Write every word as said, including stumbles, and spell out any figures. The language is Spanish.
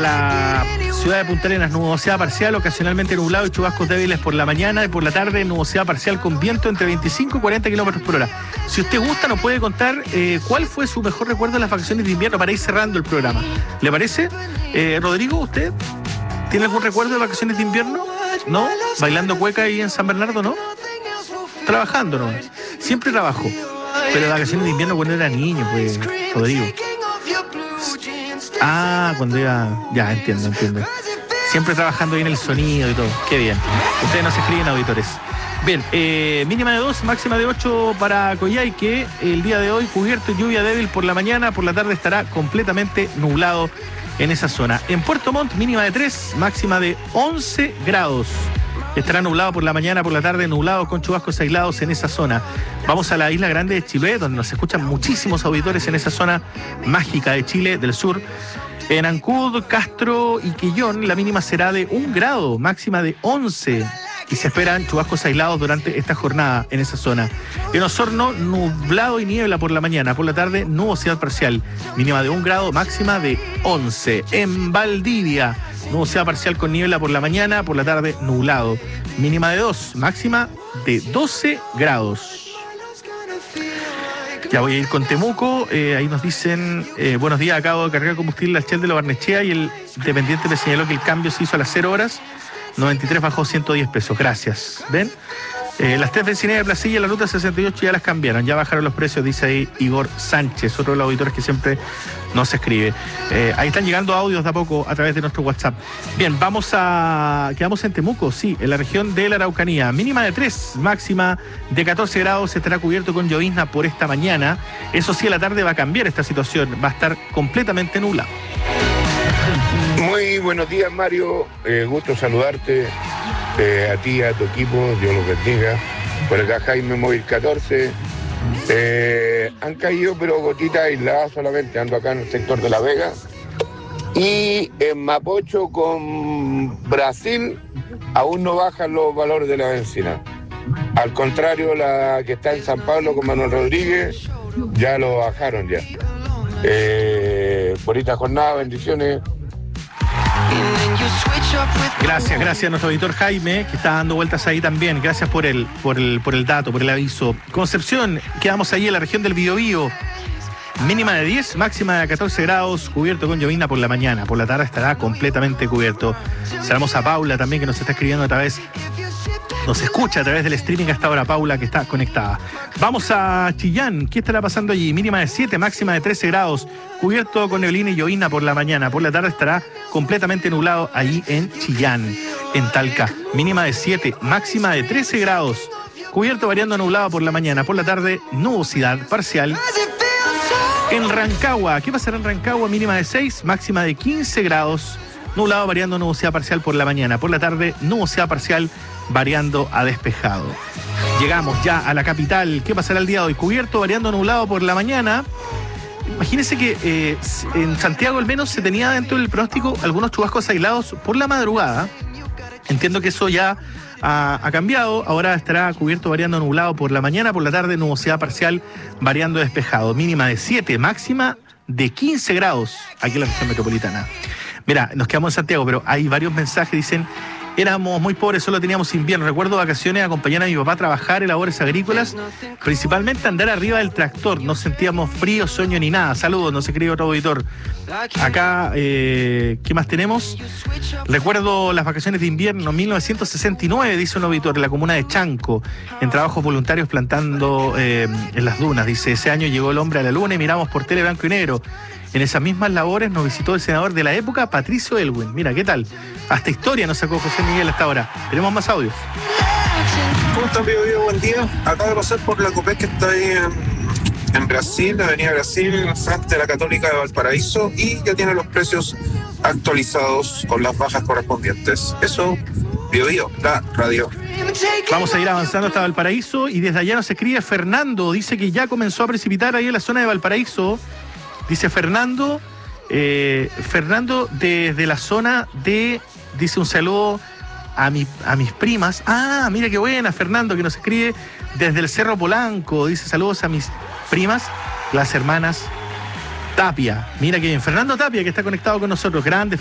la ciudad de Punta Arenas, nubosidad parcial, ocasionalmente nublado y chubascos débiles por la mañana y por la tarde, nubosidad parcial con viento entre veinticinco y cuarenta kilómetros por hora. Si usted gusta, nos puede contar eh, cuál fue su mejor recuerdo de las vacaciones de invierno para ir cerrando el programa. ¿Le parece? Eh, Rodrigo, ¿usted tiene algún recuerdo de vacaciones de invierno? ¿No? ¿Bailando cueca ahí en San Bernardo, no? Trabajando, ¿no? Siempre trabajo. Pero de vacaciones de invierno cuando era niño, pues, Rodrigo. Ah, cuando iba... Ya, entiendo, entiendo. Siempre trabajando ahí en el sonido y todo. Qué bien. Ustedes no se escriben, auditores. Bien, eh, mínima de dos, máxima de ocho para Coyhaique. El día de hoy cubierto y lluvia débil por la mañana. Por la tarde estará completamente nublado en esa zona. En Puerto Montt, mínima de tres, máxima de once grados. Estará nublado por la mañana, por la tarde nublado con chubascos aislados en esa zona. Vamos a la isla grande de Chiloé, donde nos escuchan muchísimos auditores en esa zona mágica de Chile, del sur. En Ancud, Castro y Quillón, la mínima será de un grado, máxima de once. Y se esperan chubascos aislados durante esta jornada en esa zona. En Osorno, nublado y niebla por la mañana, por la tarde nubosidad parcial, mínima de un grado, máxima de once. En Valdivia, nubosidad parcial con niebla por la mañana, por la tarde nublado, mínima de dos, máxima de doce grados. Ya voy a ir con Temuco, eh, ahí nos dicen, eh, buenos días, acabo de cargar combustible al Shell de la Barnechea y el dependiente me señaló que el cambio se hizo a las cero horas, noventa y tres bajó ciento diez pesos, gracias. ¿Ven? Eh, las tres bencineras de Placilla, la ruta sesenta y ocho ya las cambiaron, ya bajaron los precios, dice ahí Igor Sánchez, otro de los auditores que siempre nos escribe. Eh, ahí están llegando audios de a poco a través de nuestro WhatsApp. Bien, vamos a... quedamos en Temuco, sí, en la región de la Araucanía. Mínima de tres, máxima de catorce grados, estará cubierto con llovizna por esta mañana. Eso sí, a la tarde va a cambiar esta situación, va a estar completamente nublado. Muy buenos días, Mario, eh, gusto saludarte. Eh, a ti, a tu equipo, Dios los bendiga. Por acá Jaime Móvil catorce. Eh, han caído pero gotitas aisladas solamente, ando acá en el sector de La Vega. Y en Mapocho con Brasil aún no bajan los valores de la benzina. Al contrario, la que está en San Pablo con Manuel Rodríguez, ya lo bajaron ya. Eh, bonita jornada, bendiciones. Gracias, gracias a nuestro auditor Jaime, que está dando vueltas ahí también. Gracias por el, por el, por el dato, por el aviso. Concepción, quedamos ahí en la región del Biobío. Mínima de diez, máxima de catorce grados, cubierto con llovizna por la mañana. Por la tarde estará completamente cubierto. Saludamos a Paula también, que nos está escribiendo a través... Nos escucha a través del streaming hasta ahora, Paula, que está conectada. Vamos a Chillán. ¿Qué estará pasando allí? Mínima de siete, máxima de trece grados. Cubierto con neblina y llovizna por la mañana. Por la tarde estará completamente nublado allí en Chillán, en Talca. Mínima de siete, máxima de trece grados. Cubierto variando a nublado por la mañana. Por la tarde, nubosidad parcial. En Rancagua. ¿Qué pasará en Rancagua? Mínima de seis, máxima de quince grados. Nublado variando nubosidad parcial por la mañana. Por la tarde, nubosidad parcial variando a despejado. Llegamos ya a la capital. ¿Qué pasará el día de hoy? Cubierto, variando nublado por la mañana. Imagínense que eh, en Santiago al menos se tenía dentro del pronóstico algunos chubascos aislados por la madrugada. Entiendo que eso ya ha, ha cambiado. Ahora estará cubierto, variando nublado por la mañana. Por la tarde, nubosidad parcial variando despejado. Mínima de siete, máxima de quince grados aquí en la región metropolitana. Mira, nos quedamos en Santiago, pero hay varios mensajes, dicen... Éramos muy pobres, solo teníamos invierno. Recuerdo vacaciones, acompañar a mi papá a trabajar en labores agrícolas, principalmente andar arriba del tractor. No sentíamos frío, sueño ni nada. Saludos, nos escribe otro auditor. Acá, eh, ¿qué más tenemos? Recuerdo las vacaciones de invierno, mil novecientos sesenta y nueve, dice un auditor, en la comuna de Chanco, en trabajos voluntarios plantando eh, en las dunas. Dice, ese año llegó el hombre a la luna y miramos por tele blanco y negro. En esas mismas labores nos visitó el senador de la época, Patricio Elwin. Mira, ¿qué tal? Hasta historia nos sacó José Miguel hasta ahora. Tenemos más audios. ¿Cómo están, Pío Pío? Buen día. Acabo de pasar por la Copec que está ahí en, en Brasil, Avenida Brasil, frente a la Católica de Valparaíso, y ya tiene los precios actualizados con las bajas correspondientes. Eso, Pío Pío, la radio. Vamos a ir avanzando hasta Valparaíso y desde allá nos escribe Fernando. Dice que ya comenzó a precipitar ahí en la zona de Valparaíso. Dice Fernando, eh, Fernando desde la zona de, dice un saludo a, mi, a mis primas. Ah, mira qué buena, Fernando, que nos escribe desde el Cerro Polanco. Dice saludos a mis primas, las hermanas Tapia. Mira qué bien, Fernando Tapia, que está conectado con nosotros. Grande